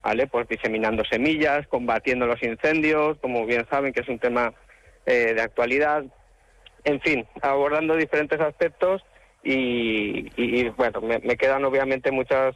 ¿vale? Pues diseminando semillas, combatiendo los incendios, como bien saben que es un tema de actualidad, en fin, abordando diferentes aspectos y bueno, me quedan obviamente muchas